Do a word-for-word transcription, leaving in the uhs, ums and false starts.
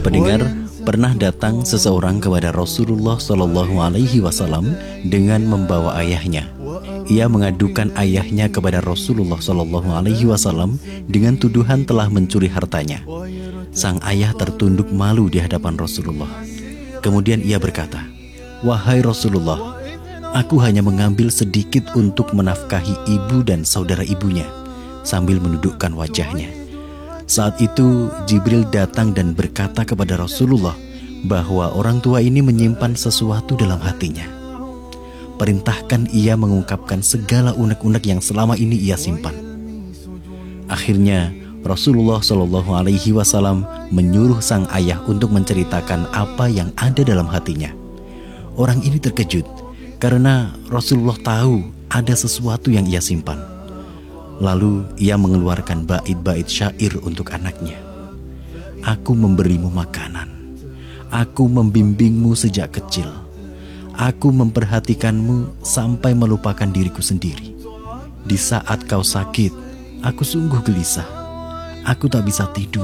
Pendengar, pernah datang seseorang kepada Rasulullah Shallallahu Alaihi Wasallam dengan membawa ayahnya. Ia mengadukan ayahnya kepada Rasulullah Shallallahu Alaihi Wasallam dengan tuduhan telah mencuri hartanya. Sang ayah tertunduk malu di hadapan Rasulullah. Kemudian ia berkata, "Wahai Rasulullah, aku hanya mengambil sedikit untuk menafkahi ibu dan saudara ibunya," sambil menundukkan wajahnya. Saat itu Jibril datang dan berkata kepada Rasulullah bahwa orang tua ini menyimpan sesuatu dalam hatinya. Perintahkan ia mengungkapkan segala unek-unek yang selama ini ia simpan. Akhirnya Rasulullah Shallallahu Alaihi Wasallam menyuruh sang ayah untuk menceritakan apa yang ada dalam hatinya. Orang ini terkejut karena Rasulullah tahu ada sesuatu yang ia simpan. Lalu ia mengeluarkan bait-bait syair untuk anaknya. "Aku memberimu makanan. Aku membimbingmu sejak kecil. Aku memperhatikanmu sampai melupakan diriku sendiri. Di saat kau sakit, aku sungguh gelisah. Aku tak bisa tidur.